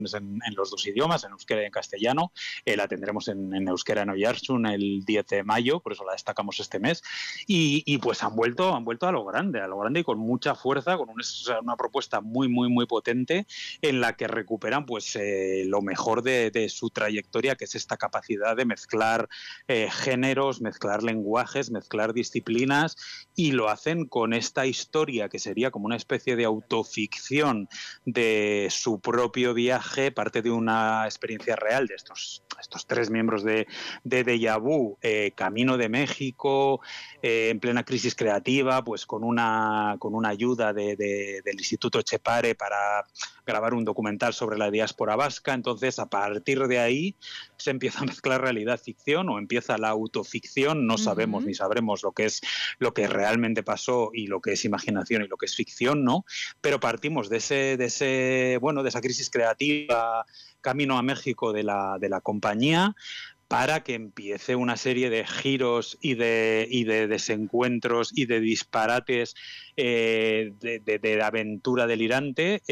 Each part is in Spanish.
en los dos idiomas, en euskera y en castellano. La tendremos en euskera en Oiartzun el 10 de mayo, por eso la destacamos este mes. Y pues han vuelto a lo grande y con mucha fuerza, con una propuesta muy, muy, muy potente en la que recuperan pues lo mejor de su trayectoria, que es esta capacidad de mezclar géneros, mezclar lenguajes, mezclar disciplinas, y lo hacen con esta historia que sería como una especie de autoficción de su propio viaje, parte de una experiencia real de estos tres miembros de Deja Vu, camino de México, en plena crisis creativa, pues con una ayuda del Instituto Etxepare para grabar un documental sobre la diáspora vasca. Entonces, a partir de ahí se empieza a mezclar realidad-ficción, o empieza la autoficción. No sabemos ni sabremos lo que realmente pasó y lo que es imaginación y lo que es ficción, ¿no? Pero partimos de esa crisis creativa, camino a México de la compañía, para que empiece una serie de giros y de desencuentros y de disparates de aventura delirante,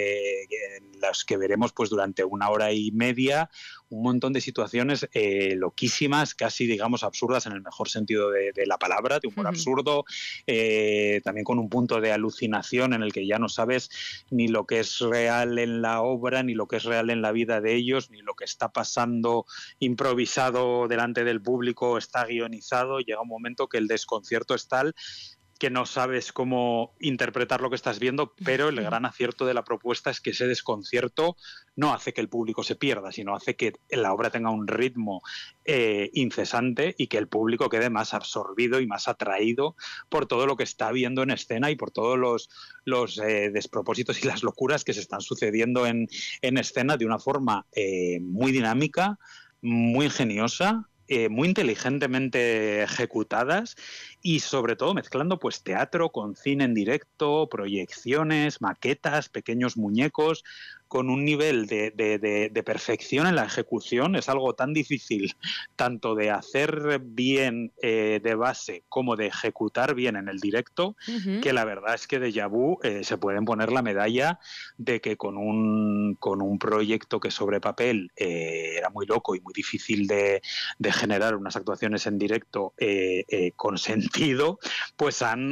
en las que veremos pues durante 1 hora y media un montón de situaciones loquísimas, casi digamos absurdas en el mejor sentido de la palabra, de humor absurdo, también con un punto de alucinación en el que ya no sabes ni lo que es real en la obra, ni lo que es real en la vida de ellos, ni lo que está pasando improvisado delante del público está guionizado. Llega un momento que el desconcierto es tal que no sabes cómo interpretar lo que estás viendo, pero el gran acierto de la propuesta es que ese desconcierto no hace que el público se pierda, sino hace que la obra tenga un ritmo incesante y que el público quede más absorbido y más atraído por todo lo que está viendo en escena y por todos los despropósitos y las locuras que se están sucediendo en escena de una forma muy dinámica, muy ingeniosa, muy inteligentemente ejecutadas, y sobre todo mezclando pues teatro con cine en directo, proyecciones, maquetas, pequeños muñecos, con un nivel de perfección en la ejecución. Es algo tan difícil tanto de hacer bien de base como de ejecutar bien en el directo, que la verdad es que Deja Vu se pueden poner la medalla de que con un proyecto que sobre papel era muy loco y muy difícil de generar unas actuaciones en directo con sentido, pues han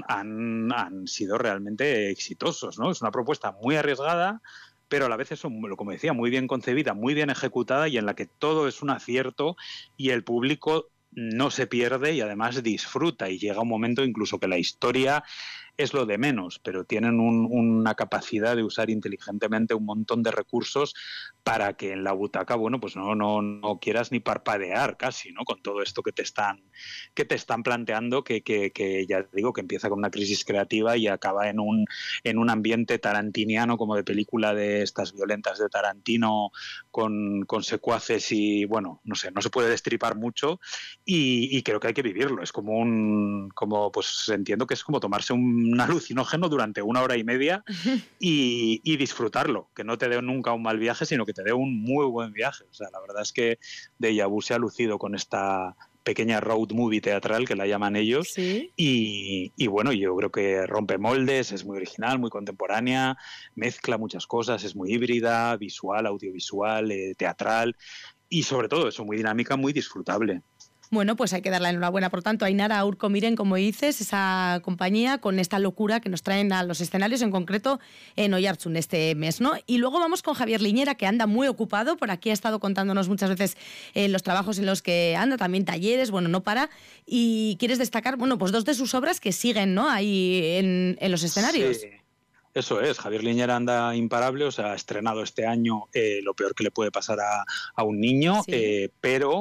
sido realmente exitosos, ¿no? Es una propuesta muy arriesgada, pero a la vez es, como decía, muy bien concebida, muy bien ejecutada, y en la que todo es un acierto y el público no se pierde y además disfruta, y llega un momento incluso que la historia es lo de menos, pero tienen una capacidad de usar inteligentemente un montón de recursos para que en la butaca, bueno, pues no quieras ni parpadear casi, ¿no? Con todo esto que te están planteando, que ya digo que empieza con una crisis creativa y acaba en un ambiente tarantiniano, como de película de estas violentas de Tarantino, con secuaces, y bueno, no sé, no se puede destripar mucho, y creo que hay que vivirlo. Es pues entiendo que es como tomarse un alucinógeno durante 1 hora y media y disfrutarlo, que no te dé nunca un mal viaje, sino que te dé un muy buen viaje. O sea, la verdad es que Deja Vu se ha lucido con esta pequeña road movie teatral, que la llaman ellos, ¿Sí? y bueno, yo creo que rompe moldes, es muy original, muy contemporánea, mezcla muchas cosas, es muy híbrida, visual, audiovisual, teatral, y sobre todo eso, muy dinámica, muy disfrutable. Bueno, pues hay que darle la enhorabuena, por tanto, a Ainara Urkomiren, como dices, esa compañía con esta locura que nos traen a los escenarios, en concreto en Oiartzun este mes, ¿no? Y luego vamos con Javier Liñera, que anda muy ocupado, por aquí ha estado contándonos muchas veces los trabajos en los que anda, también talleres, bueno, no para, y quieres destacar, bueno, pues 2 de sus obras que siguen, ¿no?, ahí en los escenarios. Sí. Eso es, Javier Liñera anda imparable, o sea, ha estrenado este año Lo peor que le puede pasar a un niño, Sí. pero